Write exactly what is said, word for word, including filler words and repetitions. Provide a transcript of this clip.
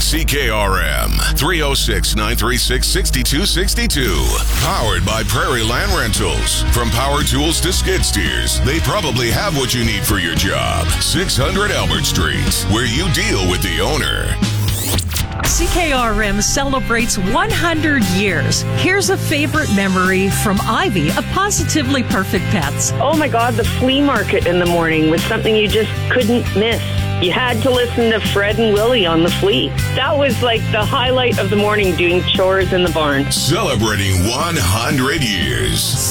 C K R M, three oh six, nine three six, six two six two. Powered by Prairie Land Rentals. From power tools to skid steers, they probably have what you need for your job. six hundred Albert Street, where you deal with the owner. C K R M celebrates one hundred years. Here's a favorite memory from Ivy of Positively Perfect Pets. Oh my God, the flea market in the morning was something you just couldn't miss. You had to listen to Fred and Willie on the flea. That was like the highlight of the morning, doing chores in the barn. Celebrating one hundred years.